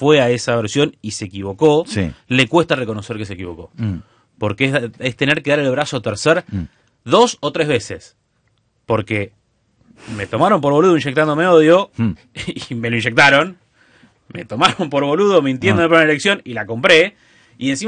fue a esa versión y se equivocó, Sí. le cuesta reconocer que se equivocó. Porque es tener que dar el brazo a torcer 2 o 3 veces. Porque me tomaron por boludo inyectándome odio y me lo inyectaron. Me tomaron por boludo mintiéndome por una elección y la compré. Y encima